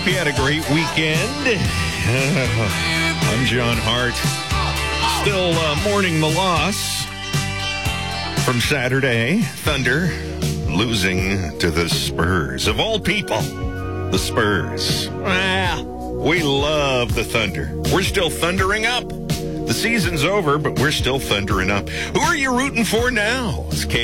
Hope you had a great weekend. I'm John Hart. Still mourning the loss from Saturday. Thunder losing to the Spurs. Of all people, the Spurs. We love the Thunder. We're still thundering up. The season's over, but we're still thundering up. Who are you rooting for now? It's